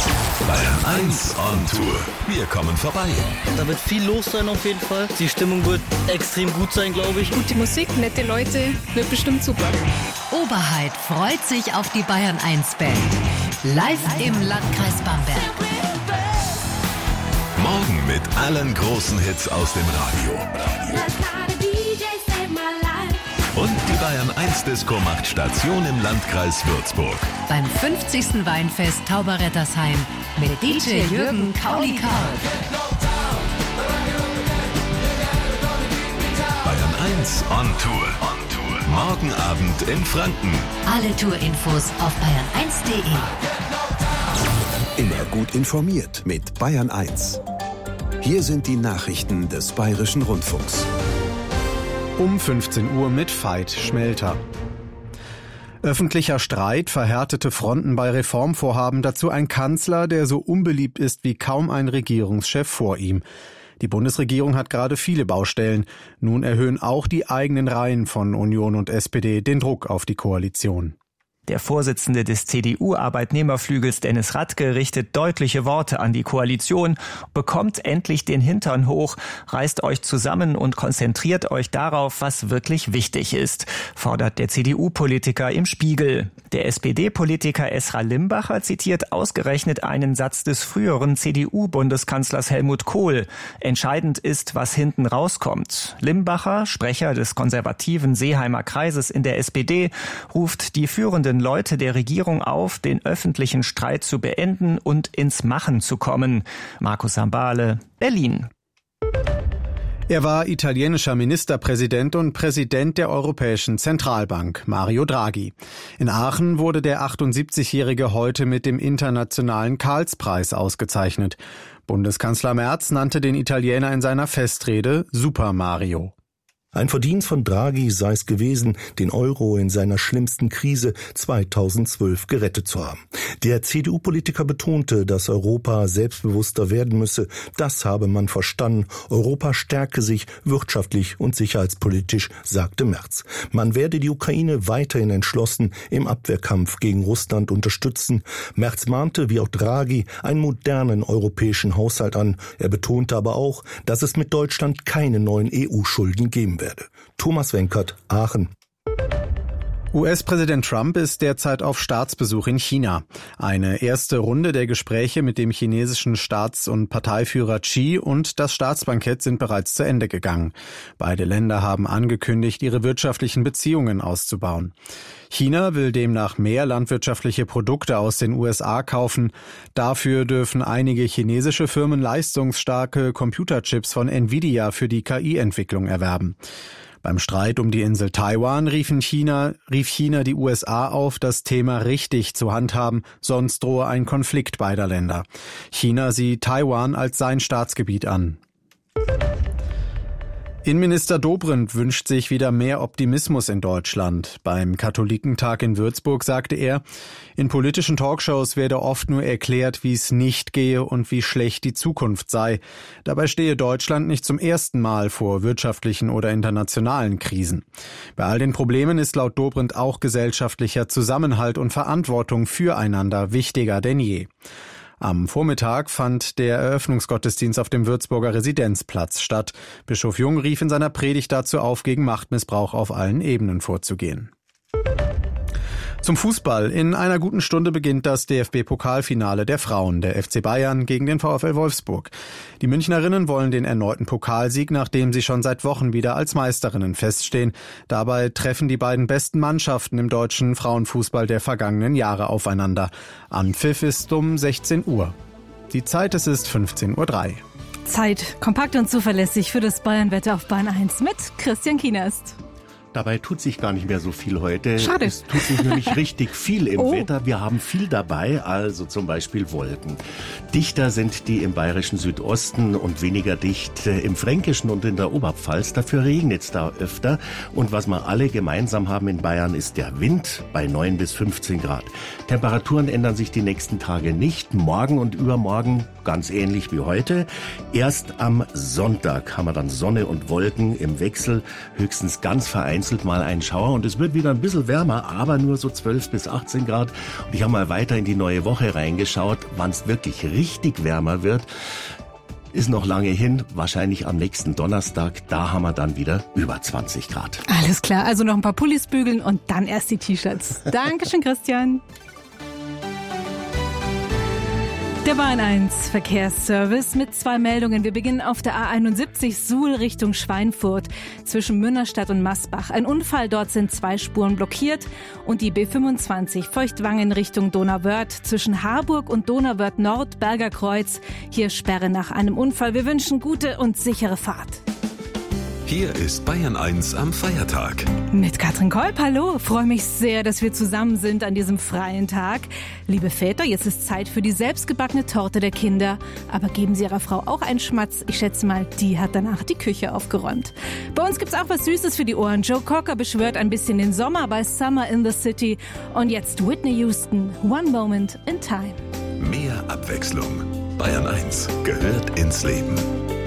Bayern 1 on Tour. Wir kommen vorbei. Da wird viel los sein auf jeden Fall. Die Stimmung wird extrem gut sein, glaube ich. Gute Musik, nette Leute, wird bestimmt super. Oberheit freut sich auf die Bayern 1 Band. Live im Landkreis Bamberg. Morgen mit allen großen Hits aus dem Radio. Und die Bayern 1 Disco macht Station im Landkreis Würzburg. Beim 50. Weinfest Tauberrettersheim mit DJ Jürgen Kauli-Karl. Bayern 1 on Tour. Morgen Abend in Franken. Alle Tourinfos auf bayern1.de. Immer gut informiert mit Bayern 1. Hier sind die Nachrichten des Bayerischen Rundfunks. Um 15 Uhr mit Veit Schmelter. Öffentlicher Streit, verhärtete Fronten bei Reformvorhaben, dazu ein Kanzler, der so unbeliebt ist wie kaum ein Regierungschef vor ihm. Die Bundesregierung hat gerade viele Baustellen. Nun erhöhen auch die eigenen Reihen von Union und SPD den Druck auf die Koalition. Der Vorsitzende des CDU-Arbeitnehmerflügels Dennis Radke richtet deutliche Worte an die Koalition, bekommt endlich den Hintern hoch, reißt euch zusammen und konzentriert euch darauf, was wirklich wichtig ist, fordert der CDU-Politiker im Spiegel. Der SPD-Politiker Esra Limbacher zitiert ausgerechnet einen Satz des früheren CDU-Bundeskanzlers Helmut Kohl. Entscheidend ist, was hinten rauskommt. Limbacher, Sprecher des konservativen Seeheimer Kreises in der SPD, ruft die führenden Leute der Regierung auf, den öffentlichen Streit zu beenden und ins Machen zu kommen. Markus Sambale, Berlin. Er war italienischer Ministerpräsident und Präsident der Europäischen Zentralbank, Mario Draghi. In Aachen wurde der 78-Jährige heute mit dem internationalen Karlspreis ausgezeichnet. Bundeskanzler Merz nannte den Italiener in seiner Festrede Super Mario. Ein Verdienst von Draghi sei es gewesen, den Euro in seiner schlimmsten Krise 2012 gerettet zu haben. Der CDU-Politiker betonte, dass Europa selbstbewusster werden müsse. Das habe man verstanden. Europa stärke sich wirtschaftlich und sicherheitspolitisch, sagte Merz. Man werde die Ukraine weiterhin entschlossen im Abwehrkampf gegen Russland unterstützen. Merz mahnte, wie auch Draghi, einen modernen europäischen Haushalt an. Er betonte aber auch, dass es mit Deutschland keine neuen EU-Schulden geben werde. Thomas Wenkert, Aachen. US-Präsident Trump ist derzeit auf Staatsbesuch in China. Eine erste Runde der Gespräche mit dem chinesischen Staats- und Parteiführer Xi und das Staatsbankett sind bereits zu Ende gegangen. Beide Länder haben angekündigt, ihre wirtschaftlichen Beziehungen auszubauen. China will demnach mehr landwirtschaftliche Produkte aus den USA kaufen. Dafür dürfen einige chinesische Firmen leistungsstarke Computerchips von Nvidia für die KI-Entwicklung erwerben. Beim Streit um die Insel Taiwan rief China die USA auf, das Thema richtig zu handhaben, sonst drohe ein Konflikt beider Länder. China sieht Taiwan als sein Staatsgebiet an. Innenminister Dobrindt wünscht sich wieder mehr Optimismus in Deutschland. Beim Katholikentag in Würzburg sagte er, in politischen Talkshows werde oft nur erklärt, wie es nicht gehe und wie schlecht die Zukunft sei. Dabei stehe Deutschland nicht zum ersten Mal vor wirtschaftlichen oder internationalen Krisen. Bei all den Problemen ist laut Dobrindt auch gesellschaftlicher Zusammenhalt und Verantwortung füreinander wichtiger denn je. Am Vormittag fand der Eröffnungsgottesdienst auf dem Würzburger Residenzplatz statt. Bischof Jung rief in seiner Predigt dazu auf, gegen Machtmissbrauch auf allen Ebenen vorzugehen. Zum Fußball. In einer guten Stunde beginnt das DFB-Pokalfinale der Frauen, der FC Bayern gegen den VfL Wolfsburg. Die Münchnerinnen wollen den erneuten Pokalsieg, nachdem sie schon seit Wochen wieder als Meisterinnen feststehen. Dabei treffen die beiden besten Mannschaften im deutschen Frauenfußball der vergangenen Jahre aufeinander. Anpfiff ist um 16 Uhr. Die Zeit, es ist 15:03 Uhr. Zeit, kompakt und zuverlässig für das Bayern-Wetter auf Bayern 1 mit Christian Kienast. Dabei tut sich gar nicht mehr so viel heute. Schade. Es tut sich nämlich richtig viel im Wetter. Wir haben viel dabei, also zum Beispiel Wolken. Dichter sind die im bayerischen Südosten und weniger dicht im Fränkischen und in der Oberpfalz. Dafür regnet es da öfter. Und was wir alle gemeinsam haben in Bayern ist der Wind bei 9 bis 15 Grad. Temperaturen ändern sich die nächsten Tage nicht. Morgen und übermorgen ganz ähnlich wie heute. Erst am Sonntag haben wir dann Sonne und Wolken im Wechsel, höchstens ganz vereinzelt vereinzelt mal ein Schauer und es wird wieder ein bisschen wärmer, aber nur so 12 bis 18 Grad. Und ich habe mal weiter in die neue Woche reingeschaut, wann es wirklich richtig wärmer wird. Ist noch lange hin, wahrscheinlich am nächsten Donnerstag, da haben wir dann wieder über 20 Grad. Alles klar, also noch ein paar Pullis bügeln und dann erst die T-Shirts. Dankeschön, Christian. Der Bayern 1 Verkehrsservice mit 2 Meldungen. Wir beginnen auf der A71 Suhl Richtung Schweinfurt zwischen Münnerstadt und Masbach. Ein Unfall, dort sind 2 Spuren blockiert. Und die B25 Feuchtwangen Richtung Donauwörth zwischen Harburg und Donauwörth Nord Berger Kreuz. Hier Sperre nach einem Unfall. Wir wünschen gute und sichere Fahrt. Hier ist Bayern 1 am Feiertag. Mit Katrin Kolb, hallo. Freue mich sehr, dass wir zusammen sind an diesem freien Tag. Liebe Väter, jetzt ist Zeit für die selbstgebackene Torte der Kinder. Aber geben Sie Ihrer Frau auch einen Schmatz. Ich schätze mal, die hat danach die Küche aufgeräumt. Bei uns gibt's auch was Süßes für die Ohren. Joe Cocker beschwört ein bisschen den Sommer bei Summer in the City. Und jetzt Whitney Houston, One Moment in Time. Mehr Abwechslung. Bayern 1 gehört ins Leben.